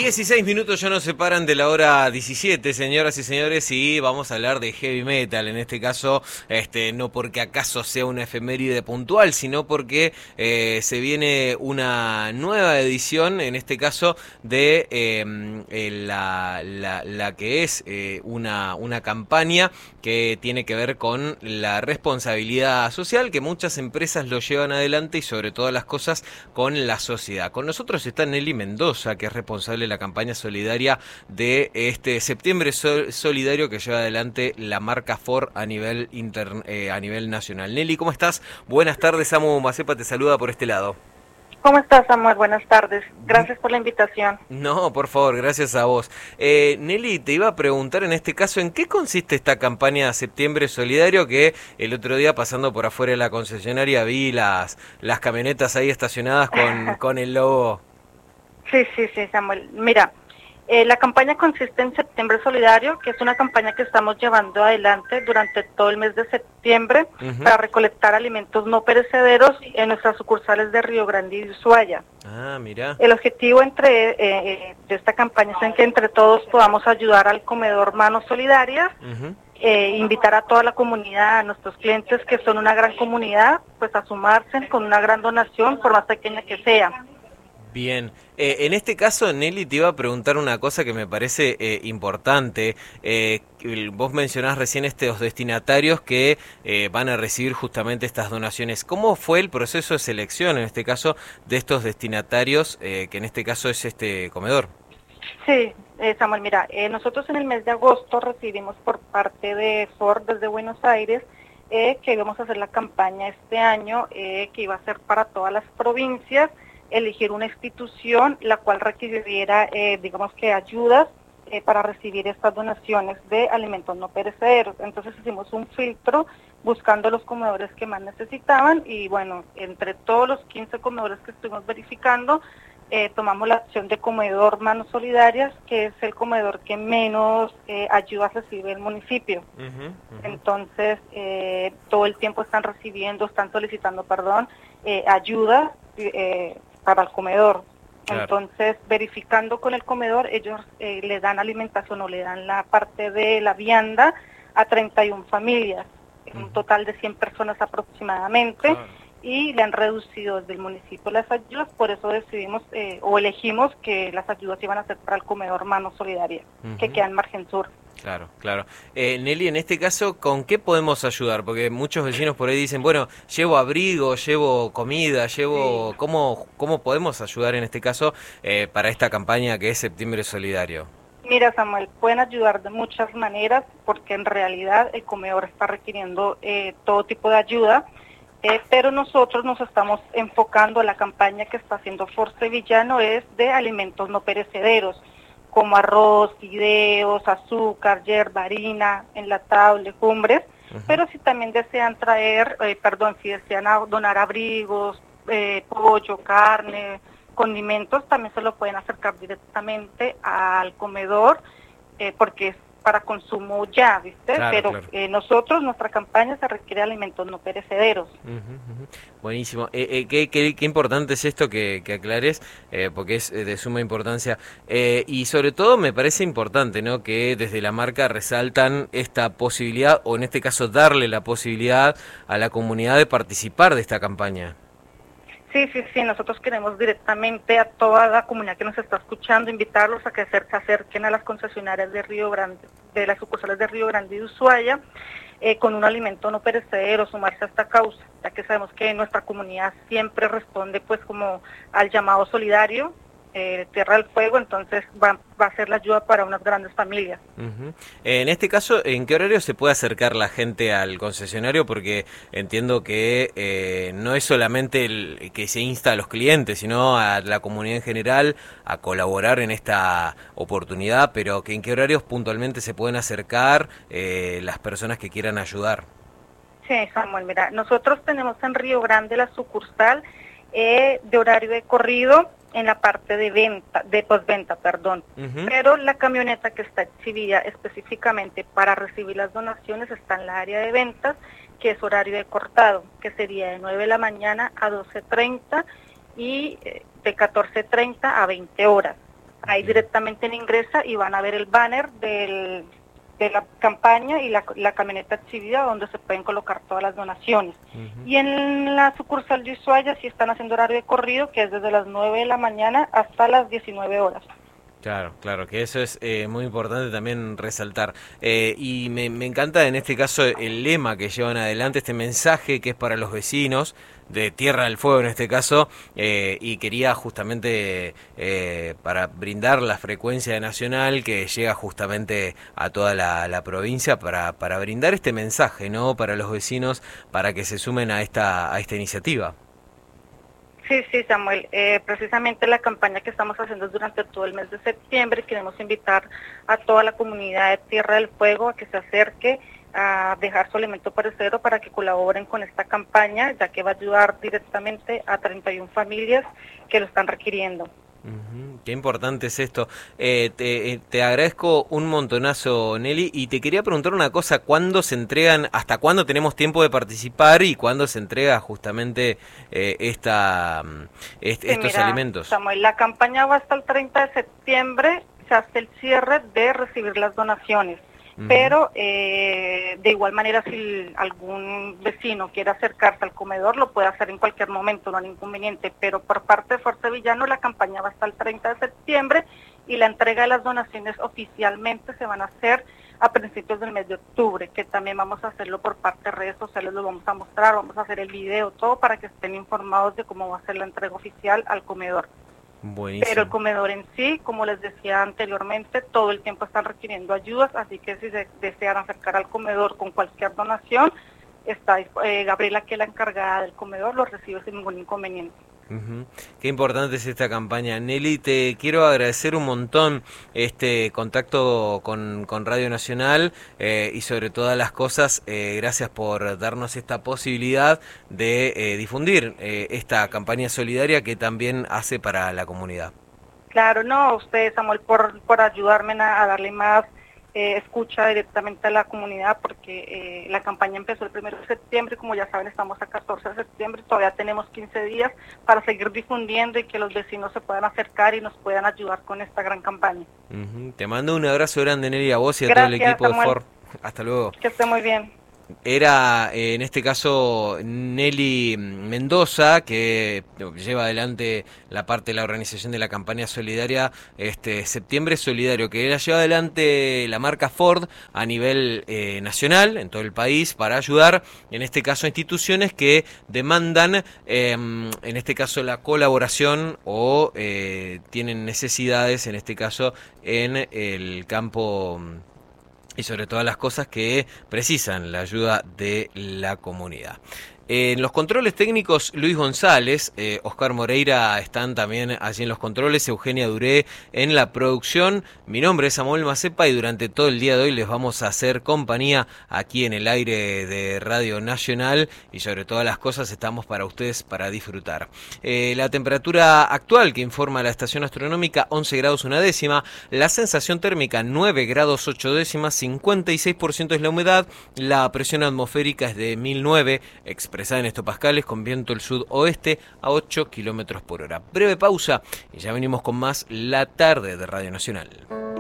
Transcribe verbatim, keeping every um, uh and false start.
dieciséis minutos ya nos separan de la hora diecisiete, señoras y señores, y vamos a hablar de heavy metal. En este caso, este, no porque acaso sea una efeméride puntual, sino porque eh, se viene una nueva edición, en este caso, de eh, la, la, la que es eh, una, una campaña que tiene que ver con la responsabilidad social, que muchas empresas lo llevan adelante y sobre todas las cosas con la sociedad. Con nosotros está Nelly Mendoza, que es responsable de la campaña solidaria de este Septiembre Sol Solidario que lleva adelante la marca Ford a nivel inter, eh, a nivel nacional. Nelly, ¿cómo estás? Buenas tardes, Samu Macepa te saluda por este lado. ¿Cómo estás, Samuel? Buenas tardes. Gracias por la invitación. No, por favor, gracias a vos. Eh, Nelly, te iba a preguntar en este caso, ¿en qué consiste esta campaña Septiembre Solidario? Que el otro día pasando por afuera de la concesionaria vi las, las camionetas ahí estacionadas con, con el logo. Sí, sí, sí, Samuel. Mira, eh, la campaña consiste en Septiembre Solidario, que es una campaña que estamos llevando adelante durante todo el mes de septiembre uh-huh. para recolectar alimentos no perecederos en nuestras sucursales de Río Grande y Ushuaia. Ah, mira. El objetivo entre eh, de esta campaña es en que entre todos podamos ayudar al comedor Manos Solidarias, uh-huh. eh, invitar a toda la comunidad, a nuestros clientes que son una gran comunidad, pues a sumarse con una gran donación, por más pequeña que sea. Bien, eh, en este caso, Nelly, te iba a preguntar una cosa que me parece eh, importante. Eh, vos mencionás recién estos destinatarios que eh, van a recibir justamente estas donaciones. ¿Cómo fue el proceso de selección, en este caso, de estos destinatarios, eh, que en este caso es este comedor? Sí, eh, Samuel, mira, eh, nosotros en el mes de agosto recibimos por parte de Ford desde Buenos Aires eh, que íbamos a hacer la campaña este año, eh, que iba a ser para todas las provincias, elegir una institución la cual requiriera, eh, digamos que ayudas eh, para recibir estas donaciones de alimentos no perecederos. Entonces hicimos un filtro buscando los comedores que más necesitaban y bueno, entre todos los quince comedores que estuvimos verificando, eh, tomamos la opción de comedor Manos Solidarias, que es el comedor que menos eh, ayudas recibe el municipio. Uh-huh, uh-huh. Entonces, eh, todo el tiempo están recibiendo, están solicitando, perdón, eh, ayuda, eh, para el comedor. Claro. Entonces, verificando con el comedor, ellos eh, le dan alimentación o le dan la parte de la vianda a treinta y una familias, uh-huh. un total de cien personas aproximadamente, claro. y le han reducido desde el municipio las ayudas, por eso decidimos eh, o elegimos que las ayudas iban a ser para el comedor Manos Solidarias, uh-huh. que queda en Margen Sur. Claro, claro. Eh, Nelly, en este caso, ¿con qué podemos ayudar? Porque muchos vecinos por ahí dicen, bueno, llevo abrigo, llevo comida, llevo... Sí. ¿Cómo, cómo podemos ayudar en este caso eh, para esta campaña que es Septiembre Solidario? Mira, Samuel, pueden ayudar de muchas maneras, porque en realidad el comedor está requiriendo eh, todo tipo de ayuda, eh, pero nosotros nos estamos enfocando a la campaña que está haciendo Ford Sevillano, es de alimentos no perecederos, como arroz, fideos, azúcar, yerba, harina, enlatado, legumbres, uh-huh. pero si también desean traer, eh, perdón, si desean donar abrigos, eh, pollo, carne, condimentos, también se lo pueden acercar directamente al comedor, eh, porque es para consumo ya, ¿viste? Claro, pero claro. Eh, nosotros, nuestra campaña se requiere de alimentos no perecederos. Uh-huh, uh-huh. Buenísimo. Eh, eh, qué, qué, qué importante es esto que, que aclares, eh, porque es de suma importancia. Eh, y sobre todo me parece importante, ¿no?, que desde la marca resaltan esta posibilidad, o en este caso darle la posibilidad a la comunidad de participar de esta campaña. Sí, sí, sí, nosotros queremos directamente a toda la comunidad que nos está escuchando, invitarlos a que se acerquen a las concesionarias de Río Grande, de las sucursales de Río Grande y Ushuaia, eh, con un alimento no perecedero, sumarse a esta causa, ya que sabemos que nuestra comunidad siempre responde pues como al llamado solidario, eh, Tierra del Fuego, entonces va, va a ser la ayuda para unas grandes familias. Uh-huh. En este caso, ¿en qué horario se puede acercar la gente al concesionario? Porque entiendo que eh, no es solamente el que se insta a los clientes, sino a la comunidad en general a colaborar en esta oportunidad, pero que en qué horarios puntualmente se pueden acercar eh, las personas que quieran ayudar. Sí, Samuel, mira, nosotros tenemos en Río Grande la sucursal eh, de horario de corrido, en la parte de venta, de postventa, perdón, uh-huh. pero la camioneta que está exhibida específicamente para recibir las donaciones está en la área de ventas, que es horario de cortado, que sería de nueve de la mañana a doce treinta y de catorce treinta a veinte horas. Ahí Bien. directamente en ingresa y van a ver el banner del, de la campaña y la, la camioneta exhibida donde se pueden colocar todas las donaciones. Uh-huh. Y en la sucursal de Ushuaia sí están haciendo horario de corrido, que es desde las nueve de la mañana hasta las diecinueve horas. Claro, claro, que eso es eh, muy importante también resaltar. Eh, y me, me encanta en este caso el lema que llevan adelante, este mensaje que es para los vecinos de Tierra del Fuego en este caso, eh, y quería justamente eh, para brindar la frecuencia nacional que llega justamente a toda la, la provincia para, para brindar este mensaje, ¿no? Para los vecinos, para que se sumen a esta, a esta iniciativa. Sí, sí, Samuel. Eh, precisamente la campaña que estamos haciendo es durante todo el mes de septiembre. Queremos invitar a toda la comunidad de Tierra del Fuego a que se acerque a dejar su elemento perecedero para que colaboren con esta campaña, ya que va a ayudar directamente a treinta y una familias que lo están requiriendo. Uh-huh. Qué importante es esto. Eh, te, te agradezco un montonazo, Nelly, y te quería preguntar una cosa: ¿cuándo se entregan, hasta cuándo tenemos tiempo de participar y cuándo se entrega justamente eh, esta, est, sí, estos mira, alimentos? Samuel, la campaña va hasta el treinta de septiembre, se hace el cierre de recibir las donaciones. Uh-huh. Pero eh, de igual manera, si algún vecino quiere acercarse al comedor, lo puede hacer en cualquier momento, no hay inconveniente. Pero por parte de Fuerza Villano, la campaña va hasta el treinta de septiembre y la entrega de las donaciones oficialmente se van a hacer a principios del mes de octubre, que también vamos a hacerlo por parte de redes sociales, lo vamos a mostrar, vamos a hacer el video, todo para que estén informados de cómo va a ser la entrega oficial al comedor. Buenísimo. Pero el comedor en sí, como les decía anteriormente, todo el tiempo están requiriendo ayudas, así que si se desean acercar al comedor con cualquier donación, está eh, Gabriela, que es la encargada del comedor, lo recibe sin ningún inconveniente. Uh-huh. Qué importante es esta campaña. Nelly, te quiero agradecer un montón este contacto con, con Radio Nacional eh, y sobre todas las cosas, eh, gracias por darnos esta posibilidad de eh, difundir eh, esta campaña solidaria que también hace para la comunidad. Claro, no, usted, Samuel, por, por ayudarme a, a darle más Eh, escucha directamente a la comunidad, porque eh, la campaña empezó el primero de septiembre, como ya saben estamos a catorce de septiembre, todavía tenemos quince días para seguir difundiendo y que los vecinos se puedan acercar y nos puedan ayudar con esta gran campaña. Uh-huh. Te mando un abrazo grande, Nelly, a vos y a Gracias, todo el equipo Samuel. de Ford. Hasta luego. Que esté muy bien. Era eh, en este caso Nelly Mendoza, que lleva adelante la parte de la organización de la campaña solidaria este Septiembre Solidario, que ella lleva adelante la marca Ford a nivel eh, nacional, en todo el país, para ayudar, en este caso, a instituciones que demandan, eh, en este caso, la colaboración o eh, tienen necesidades, en este caso, en el campo y sobre todas las cosas que precisan la ayuda de la comunidad. En los controles técnicos, Luis González, eh, Oscar Moreira están también allí en los controles, Eugenia Duré en la producción. Mi nombre es Samuel Macepa y durante todo el día de hoy les vamos a hacer compañía aquí en el aire de Radio Nacional y sobre todas las cosas estamos para ustedes para disfrutar. Eh, la temperatura actual que informa la estación astronómica, once grados una décima, la sensación térmica nueve grados ocho décimas, cincuenta y seis por ciento es la humedad, la presión atmosférica es de mil nueve, expresada en hectopascales con viento del sudoeste a ocho kilómetros por hora. Breve pausa y ya venimos con más La Tarde de Radio Nacional.